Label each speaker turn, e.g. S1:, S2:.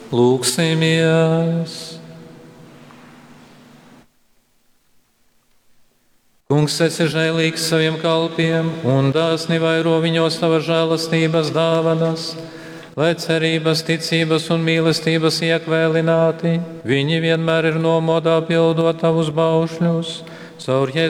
S1: Lūksimies! Kungs, esi žēlīgs saviem kalpiem un dāsni vairo viņos tava žēlastības dāvanas, lai cerības, ticības un mīlestības iekvēlināti, viņi vienmēr ir nomodā pildot tavus baušļus. Caur